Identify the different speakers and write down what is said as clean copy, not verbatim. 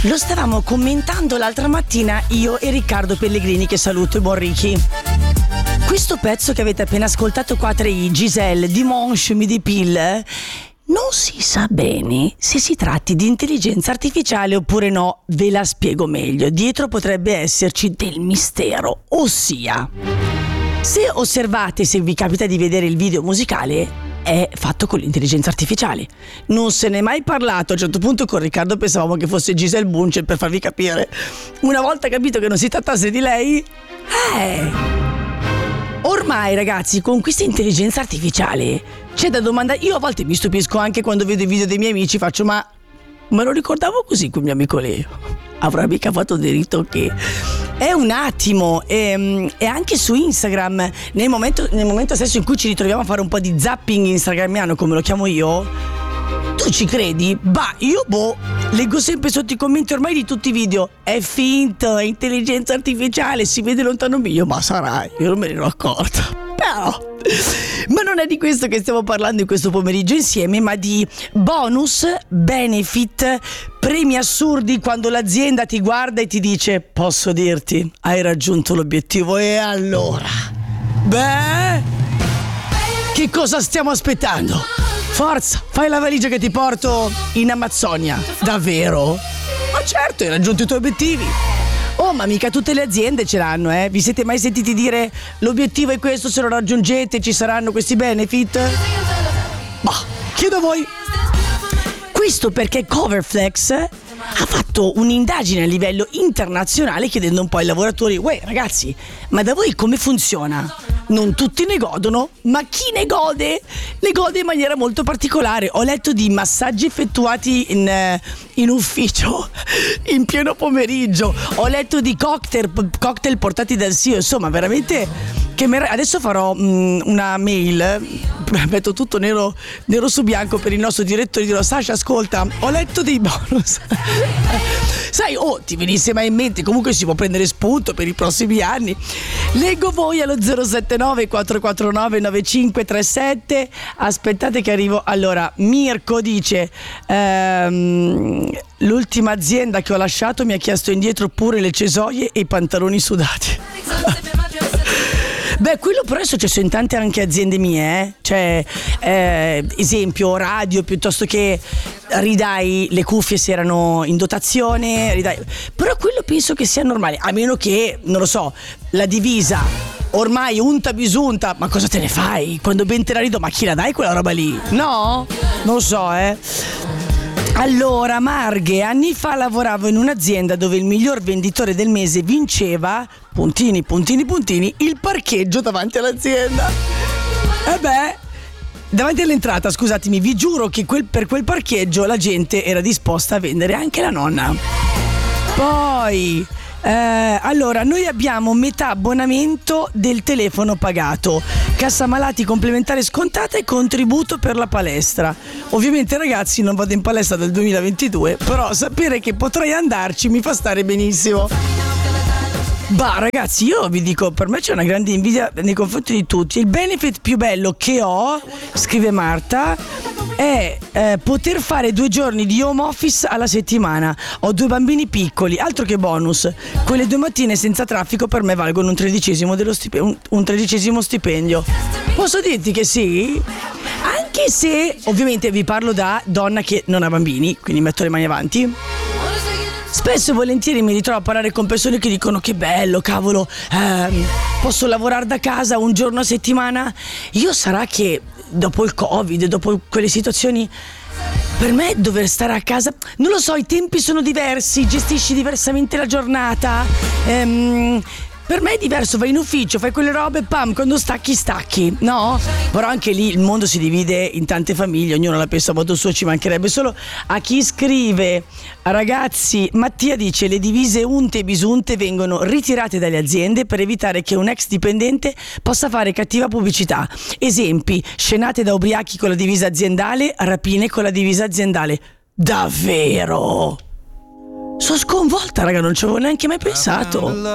Speaker 1: Lo stavamo commentando l'altra mattina io e Riccardo Pellegrini, che saluto, e buon Ricky. Questo pezzo che avete appena ascoltato qua tra i Giselle, Dimanche Midi Pile, non si sa bene se si tratti di intelligenza artificiale oppure no. Ve la spiego meglio. Dietro potrebbe esserci del mistero, ossia, se osservate, se vi capita di vedere il video musicale, è fatto con l'intelligenza artificiale. Non se n'è mai parlato. A un certo punto con Riccardo pensavamo che fosse Giselle Bunchen, per farvi capire. Una volta capito che non si trattasse di lei, ormai ragazzi, con questa intelligenza artificiale c'è da domandare. Io a volte mi stupisco anche quando vedo i video dei miei amici, faccio ma lo ricordavo così quel mio amico Leo? Avrà mica fatto diritto che è un attimo. E anche su Instagram, nel momento stesso in cui ci ritroviamo a fare un po' di zapping instagramiano, come lo chiamo io, tu ci credi? Io leggo sempre sotto i commenti ormai di tutti i video: è finto, è intelligenza artificiale, si vede lontano mio. Ma sarà, io non me ne ero accorta. Però ma non è di questo che stiamo parlando in questo pomeriggio insieme, ma di bonus, benefit, premi assurdi quando l'azienda ti guarda e ti dice: posso dirti, hai raggiunto l'obiettivo. E allora? Che cosa stiamo aspettando? Forza, fai la valigia che ti porto in Amazzonia. Davvero? Ma certo, hai raggiunto i tuoi obiettivi. Oh, ma mica tutte le aziende ce l'hanno, eh? Vi siete mai sentiti dire: l'obiettivo è questo, se lo raggiungete ci saranno questi benefit? Chiedo a voi. Questo perché Coverflex ha fatto un'indagine a livello internazionale chiedendo un po' ai lavoratori: ragazzi, ma da voi come funziona? Non tutti ne godono, ma chi ne gode in maniera molto particolare. Ho letto di massaggi effettuati in ufficio in pieno pomeriggio, ho letto di cocktail portati dal CEO, insomma veramente adesso farò una mail, metto tutto nero su bianco per il nostro direttore, dirò: Sasha, ascolta, ho letto dei bonus. Sai, ti venisse mai in mente? Comunque si può prendere spunto per i prossimi anni. Leggo voi allo 079 449 9537. Aspettate che arrivo. Allora, Mirko dice: l'ultima azienda che ho lasciato mi ha chiesto indietro pure le cesoie e i pantaloni sudati. Quello però è successo in tante anche aziende mie, Cioè, esempio, radio, piuttosto che ridai le cuffie se erano in dotazione, però quello penso che sia normale, a meno che, non lo so, la divisa ormai unta bisunta, ma cosa te ne fai? Quando ben te la rido, ma chi la dai quella roba lì? No? Non lo so, Allora, Marghe, anni fa lavoravo in un'azienda dove il miglior venditore del mese vinceva, puntini, il parcheggio davanti all'azienda. Davanti all'entrata, scusatemi, vi giuro che per quel parcheggio la gente era disposta a vendere anche la nonna. Poi, allora, noi abbiamo metà abbonamento del telefono pagato, cassa malati complementare scontata e contributo per la palestra. Ovviamente ragazzi non vado in palestra dal 2022, però sapere che potrei andarci mi fa stare benissimo. Ragazzi, io vi dico, per me c'è una grande invidia nei confronti di tutti. Il benefit più bello che ho, scrive Marta, è poter fare 2 giorni di home office alla settimana. Ho 2 bambini piccoli, altro che bonus. Quelle 2 mattine senza traffico per me valgono un 13° stipendio. Posso dirti che sì? Anche se ovviamente vi parlo da donna che non ha bambini, quindi metto le mani avanti. Spesso e volentieri mi ritrovo a parlare con persone che dicono: che bello, cavolo, posso lavorare da casa un giorno a settimana. Io sarà che dopo il Covid, dopo quelle situazioni, per me dover stare a casa, non lo so, i tempi sono diversi, gestisci diversamente la giornata. Per me è diverso, vai in ufficio, fai quelle robe, pam, quando stacchi, no? Però anche lì il mondo si divide in tante famiglie, ognuno la pensa a modo suo, ci mancherebbe solo. A chi scrive: ragazzi, Mattia dice: le divise unte e bisunte vengono ritirate dalle aziende per evitare che un ex dipendente possa fare cattiva pubblicità. Esempi: scenate da ubriachi con la divisa aziendale, rapine con la divisa aziendale. Davvero? Sono sconvolta, raga, non ci avevo neanche mai pensato.